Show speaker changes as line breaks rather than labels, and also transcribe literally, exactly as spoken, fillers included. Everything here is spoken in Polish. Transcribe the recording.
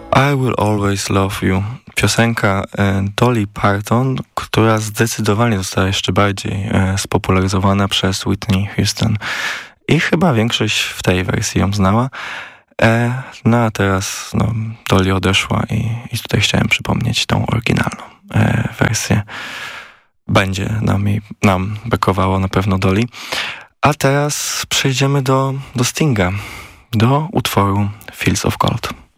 I Will Always Love You. Piosenka Dolly Parton, która zdecydowanie została jeszcze bardziej spopularyzowana przez Whitney Houston. I chyba większość w tej wersji ją znała. No a teraz no, Dolly odeszła i, i tutaj chciałem przypomnieć tą oryginalną wersję. Będzie nam, nam brakowało na pewno Dolly. A teraz przejdziemy do, do Stinga, do utworu Fields of Gold.